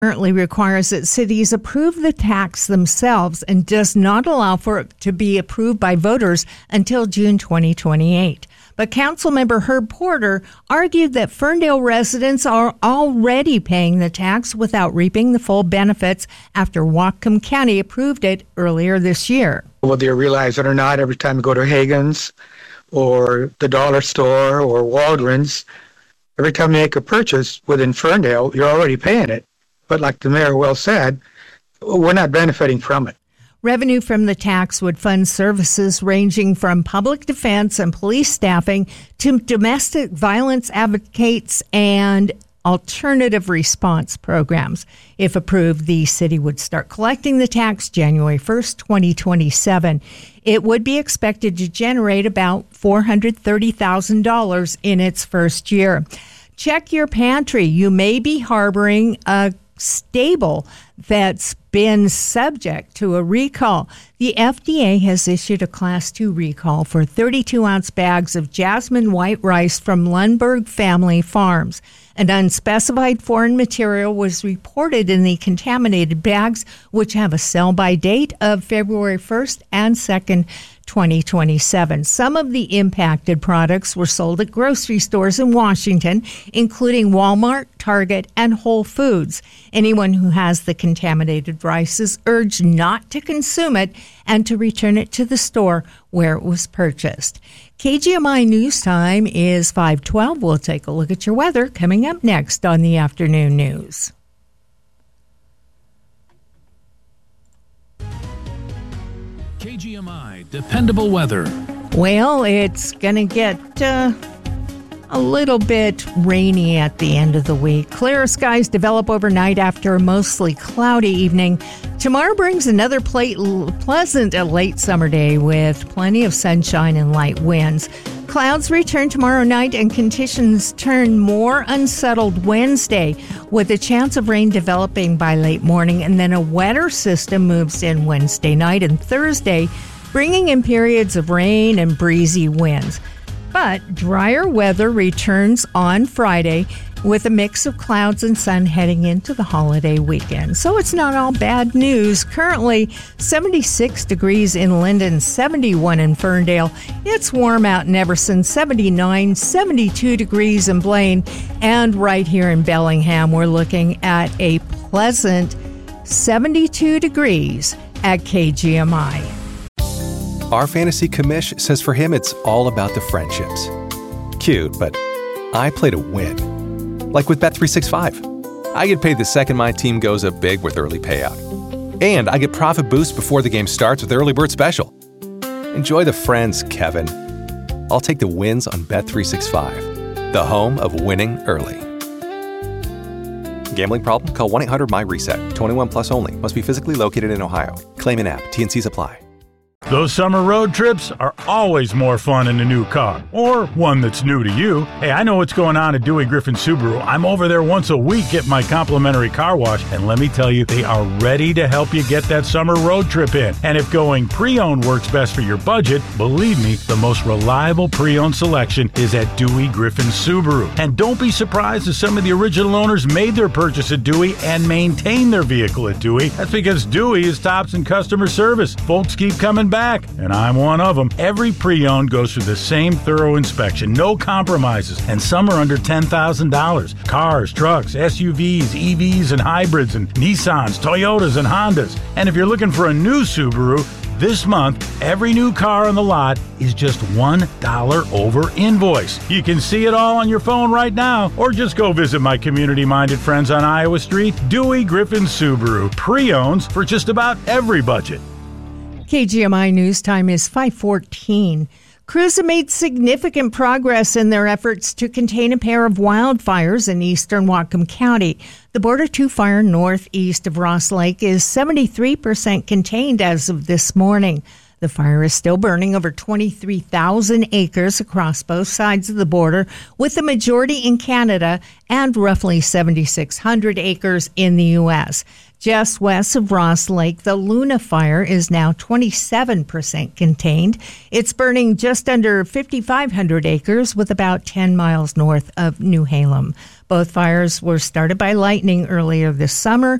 Currently requires that cities approve the tax themselves and does not allow for it to be approved by voters until June 2028. But Councilmember Herb Porter argued that Ferndale residents are already paying the tax without reaping the full benefits after Whatcom County approved it earlier this year. Whether you realize it or not, every time you go to Hagen's or the dollar store or Walgreens, every time you make a purchase within Ferndale, you're already paying it. But like the mayor well said, we're not benefiting from it. Revenue from the tax would fund services ranging from public defense and police staffing to domestic violence advocates and alternative response programs. If approved, the city would start collecting the tax January 1st, 2027. It would be expected to generate about $430,000 in its first year. Check your pantry. You may be harboring a stable that's been subject to a recall. The FDA has issued a Class 2 recall for 32-ounce bags of jasmine white rice from Lundberg Family Farms. An unspecified foreign material was reported in the contaminated bags, which have a sell-by date of February 1st and 2nd, 2027. Some of the impacted products were sold at grocery stores in Washington, including Walmart, Target, and Whole Foods. Anyone who has the contaminated rice is urged not to consume it and to return it to the store where it was purchased. KGMI News Time is 5:12. We'll take a look at your weather coming up next on the afternoon news. KGMI Dependable Weather. Well, it's going to get a little bit rainy at the end of the week. Clear skies develop overnight after a mostly cloudy evening. Tomorrow brings another pleasant late summer day with plenty of sunshine and light winds. Clouds return tomorrow night and conditions turn more unsettled Wednesday with a chance of rain developing by late morning, and then a wetter system moves in Wednesday night and Thursday, bringing in periods of rain and breezy winds. But drier weather returns on Friday with a mix of clouds and sun heading into the holiday weekend. So it's not all bad news. Currently 76 degrees in Linden, 71 in Ferndale. It's warm out in Everson, 79, 72 degrees in Blaine. And right here in Bellingham, we're looking at a pleasant 72 degrees at KGMI. Our fantasy commish says for him it's all about the friendships. Cute, but I play to win. Like with Bet365. I get paid the second my team goes up big with early payout. And I get profit boost before the game starts with Early Bird Special. Enjoy the friends, Kevin. I'll take the wins on Bet365, the home of winning early. Gambling problem? Call 1-800-MY-RESET. 21 plus only. Must be physically located in Ohio. Claim in app. T&Cs apply. Those summer road trips are always more fun in a new car, or one that's new to you. Hey, I know what's going on at Dewey Griffin Subaru. I'm over there once a week getting my complimentary car wash, and let me tell you, they are ready to help you get that summer road trip in. And if going pre-owned works best for your budget, believe me, the most reliable pre-owned selection is at Dewey Griffin Subaru. And don't be surprised if some of the original owners made their purchase at Dewey and maintain their vehicle at Dewey. That's because Dewey is tops in customer service. Folks keep coming back, and I'm one of them. Every pre-owned goes through the same thorough inspection, no compromises, and some are under $10,000. Cars, trucks, SUVs, EVs, and hybrids, and Nissans, Toyotas, and Hondas. And if you're looking for a new Subaru, this month, every new car on the lot is just $1 over invoice. You can see it all on your phone right now, or just go visit my community-minded friends on Iowa Street, Dewey Griffin Subaru. Pre-owns for just about every budget. KGMI News Time is 5:14. Crews have made significant progress in their efforts to contain a pair of wildfires in eastern Whatcom County. The Border 2 fire northeast of Ross Lake is 73% contained as of this morning. The fire is still burning over 23,000 acres across both sides of the border, with the majority in Canada and roughly 7,600 acres in the U.S. Just west of Ross Lake, the Luna fire is now 27% contained. It's burning just under 5,500 acres with about 10 miles north of New Halem. Both fires were started by lightning earlier this summer.